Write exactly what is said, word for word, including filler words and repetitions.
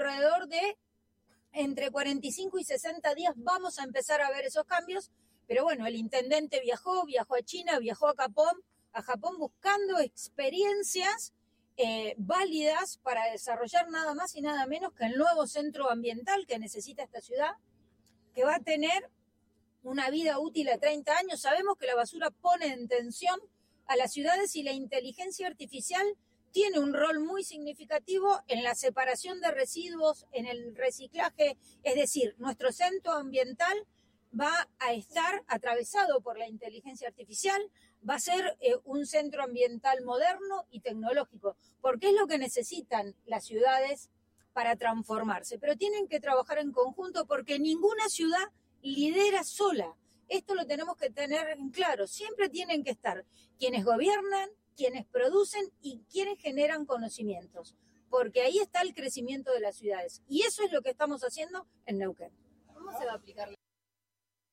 alrededor de entre cuarenta y cinco y sesenta días vamos a empezar a ver esos cambios, pero bueno, el intendente viajó, viajó a China, viajó a Japón, a Japón buscando experiencias eh, válidas para desarrollar nada más y nada menos que el nuevo centro ambiental que necesita esta ciudad, que va a tener una vida útil de treinta años. Sabemos que la basura pone en tensión a las ciudades y la inteligencia artificial tiene un rol muy significativo en la separación de residuos, en el reciclaje, es decir, nuestro centro ambiental va a estar atravesado por la inteligencia artificial, va a ser eh, un centro ambiental moderno y tecnológico, porque es lo que necesitan las ciudades para transformarse, pero tienen que trabajar en conjunto porque ninguna ciudad lidera sola. Esto lo tenemos que tener en claro. Siempre tienen que estar quienes gobiernan, quienes producen y quienes generan conocimientos, porque ahí está el crecimiento de las ciudades. Y eso es lo que estamos haciendo en Neuquén.